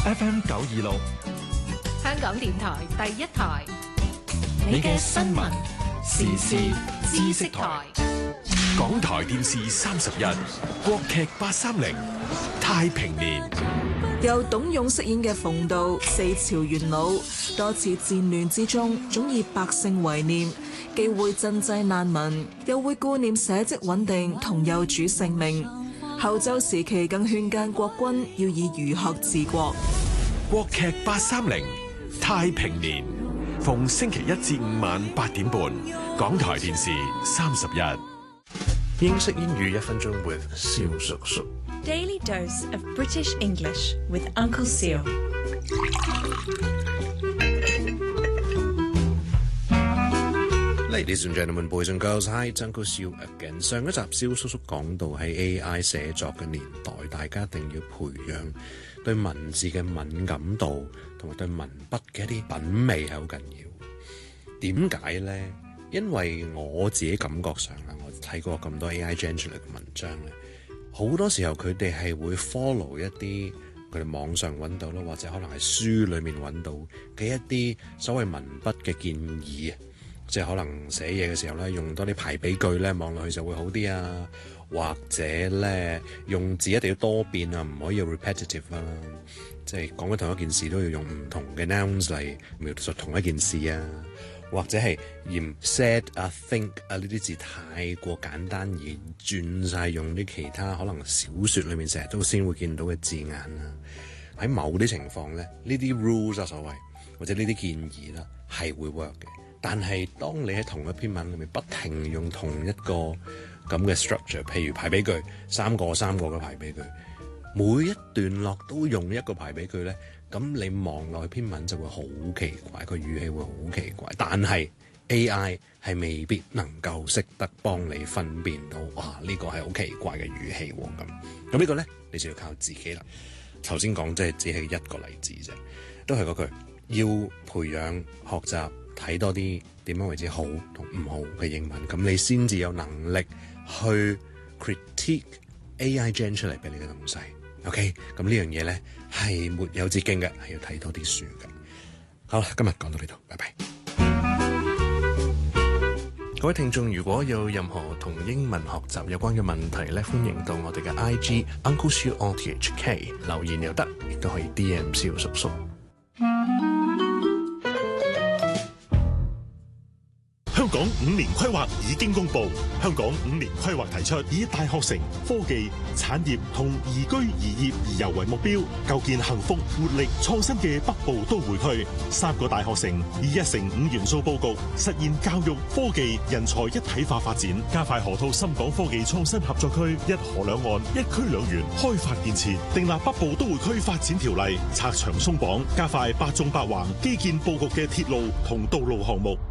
FM 926， 香港電台第一台， 你嘅新聞時事知識台。 港台電視30日，國劇830太平年。 由董勇飾演嘅馮道，四朝元老，多次戰亂之中，總以百姓為念，既會賑濟難民，又會顧念社稷穩定同幼主性命。後周時期更勸諫國君要以儒學治國。 國劇830太平年，逢星期一至五晚8點半，港台電視30日。 英式英語1分鐘 with 蕭叔叔。 Daily dose of British English with Uncle Seal. Ladies and gentlemen, boys and girls, hi, it's Uncle Seal again. 上一集蕭叔叔講到喺 AI 寫作嘅年代，大家一定要培養對文字嘅敏感度同埋對文筆嘅一啲品味係好緊要。點解呢？因為我自己感覺上啦，我睇過咁多 AI gen 出嚟嘅文章咧，好多時候佢哋係會 follow 一啲佢哋網上揾到啦，或者可能係書裡面揾到嘅一啲所謂文筆嘅建議啊，即係可能寫嘢嘅時候咧，用多啲排比句咧，望落去就會好啲啊，或者咧用字一定要多變啊，唔可以有 repetitive 啊，即係講緊同一件事都要用唔同嘅 nouns 嚟描述同一件事啊。或者係嫌 said 啊 think 啊呢啲字太過簡單而轉晒用啲其他可能小説裏面成日都先會見到嘅字眼啦。喺某啲情況咧，呢啲 rules 啊所謂或者呢啲建議啦係會 work 嘅。但係當你喺同一篇文裏面不停用同一個咁嘅 structure， 譬如排比句三個嘅排比句，每一段落都用一個排比句咧。咁你望落去篇文就會好奇怪，個語氣會好奇怪。但係 AI 係未必能夠識得幫你分辨到，哇！呢個係好奇怪嘅語氣喎。咁呢個咧，你就要靠自己啦。頭先講即係只係一個例子啫，都係嗰句，要培養學習睇多啲點樣為之好同唔好嘅英文，咁你先至有能力去 critique AI gen 出嚟俾你嘅東西。OK， 咁呢樣嘢咧係沒有捷徑嘅，係要睇多啲書嘅。好啦，今日講到呢度，拜拜。各位聽眾，如果有任何同英文學習有關嘅問題咧，歡迎到我哋嘅 IG Uncle Seal RTHK 留言又得，亦都可以 DM 蕭叔叔。 香港5年規劃已經公布，香港5年規劃提出以大學城、科技、產業同宜居宜業宜遊為目標，構建幸福、活力、創新嘅北部都會區。3個大學城以1城5元素佈局，實現教育、科技、人才一體化發展，加快河套深港科技創新合作區，一河兩岸、一區兩園開發建設，訂立北部都會區發展條例，拆牆鬆綁，加快8縱8橫基建佈局嘅鐵路同道路項目。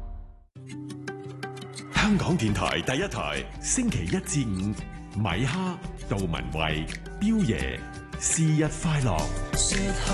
香港電台第一台，星期一至五，米哈、杜文慧、彪爺，是日快樂。